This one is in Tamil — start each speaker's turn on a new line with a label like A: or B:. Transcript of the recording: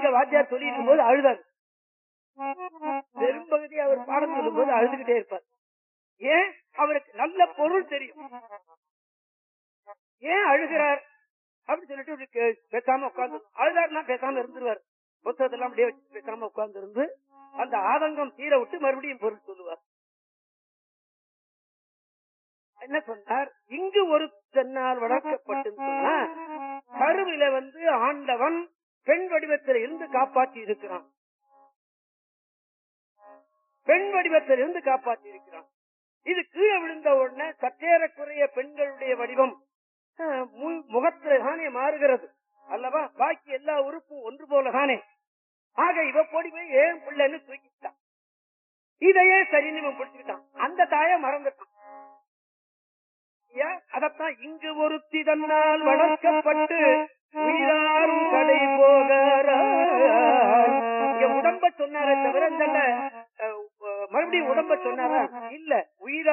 A: பகுதியில வாத்தியார் சொல்லி இருக்கும் போது அழுதார். பெரும்பகுதி அவர் பாடம் சொல்லும் போது அழுதுகிட்டே இருப்பார். ஏன்? அவருக்கு நல்ல பொருள் தெரியும். ஏன் அழுகிறார் அப்படின்னு சொல்லிட்டு பேசாம உட்கார்ந்து அழுதாருன்னா பேசாம இருந்துருவார். புத்தகத்தெல்லாம் அப்படியே வச்சு பேசாம உட்கார்ந்து இருந்து அந்த ஆதங்கம் தீர விட்டு மறுபடியும் பொருள் சொல்லுவார். என்ன சொன்னார்? இங்கு ஒரு தென்னால் வளர்க்கப்பட்டு சொன்னா கருவில ஆண்டவன் பெண் வடிவத்தில் இருந்து காப்பாற்றி இருக்கிறான். பெண் வடிவத்தில் இருந்து காப்பாற்றி இருக்கிறான். இது கீழே விழுந்த உடனே சற்றேறக்குறைய பெண்களுடைய வடிவம் முகத்துல தானே மாறுகிறது அல்லவா? பாக்கி எல்லா உறுப்பும் ஒன்று போல தானே. ஆக இவ போடி போய் ஏன் பிள்ளைன்னு தூக்கிட்டான். இதையே சரின்னு இவன் பிடிச்சுக்கிட்டான். அந்த தாயை மறந்துட்டான். அதத்தான் இங்கு ஒருத்தி தன்னால் வளர்க்கப்பட்டு உயிராரும் கடை போகிற உடம்ப சொன்னார தவிர மறுபடியும் உடம்ப சொன்னாரா? இல்ல, உயிரா